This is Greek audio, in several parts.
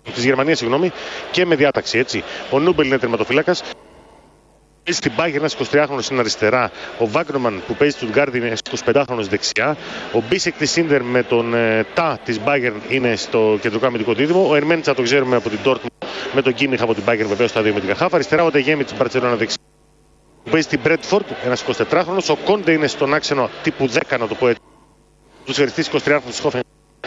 της Γερμανίας, και με διάταξη, έτσι. Ο Νούμπελ είναι τερματοφύλακας. Στην Bayern ένας 23χρονος είναι αριστερά. Ο Βάγκνομαν που παίζει στον Stuttgart είναι 25χρονος δεξιά. Ο Μπίσεκ της Ίντερ με τον Τα της Bayern είναι στο κεντρικό αμυντικό δίδυμο. Ο Ερμέντσα το ξέρουμε από την Dortmund με τον Κίμιχ από την Bayern, βεβαίως στα δύο με την Καχάφ. Αριστερά ο Ντεγέμι της Μπαρτσελόνα δεξιά. Που παίζει στην Μπρέντφορντ, ένας 24χρονος. Ο Κόντε είναι στον άξενο τύπου 10, να το πω έτσι. Του σφαιριστής 23χρονος της Χόφεν.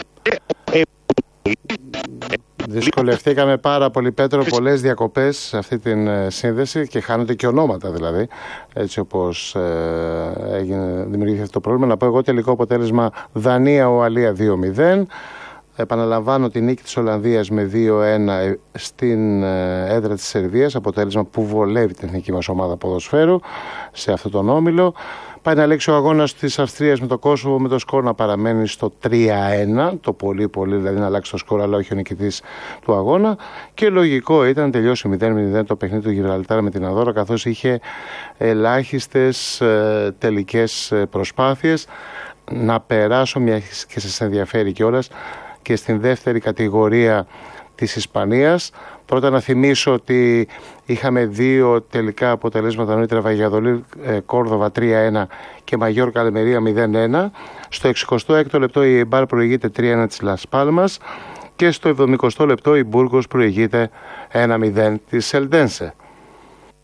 Δυσκολευτήκαμε πάρα πολύ, Πέτρο, πολλές διακοπές σε αυτή την σύνδεση και χάνονται και ονόματα δηλαδή, έτσι όπως δημιουργήθηκε αυτό το πρόβλημα. Να πω εγώ τελικό αποτέλεσμα Δανία-Ουαλία 2-0. Επαναλαμβάνω τη νίκη της Ολλανδίας με 2-1 στην έδρα της Σερβίας, αποτέλεσμα που βολεύει την εθνική μας ομάδα ποδοσφαίρου σε αυτόν τον όμιλο. Πάει να λήξει ο αγώνας της Αυστρίας με το Κόσοβο, με το σκορ να παραμένει στο 3-1, το πολύ δηλαδή να αλλάξει το σκορ, αλλά όχι ο νικητής του αγώνα. Και λογικό ήταν να τελειώσει 0-0 το παιχνίδι του Γιβραλτάρ με την Ανδόρα, καθώς είχε ελάχιστες τελικές προσπάθειες. Να περάσω, μια και σας ενδιαφέρει κιόλας, και στην δεύτερη κατηγορία της Ισπανίας. Πρώτα να θυμίσω ότι είχαμε δύο τελικά αποτελέσματα νωρίτερα, Βαγιαδολίδ Κόρδοβα 3-1 και Μαγιόρκα Αλμερία 0-1. Στο 66ο λεπτό η Εμπάρ προηγείται 3-1 της Λας Πάλμας και στο 70ο λεπτό η Μπούργος προηγείται 1-0 της Ελντένσε.